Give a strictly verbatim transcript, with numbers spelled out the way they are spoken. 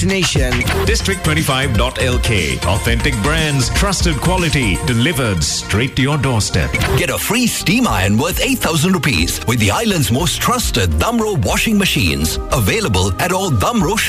destination. District twenty-five dot L K. Authentic brands, trusted quality, delivered straight to your doorstep. Get a free steam iron worth eight thousand rupees with the island's most trusted Damro washing machines. Available at all Damro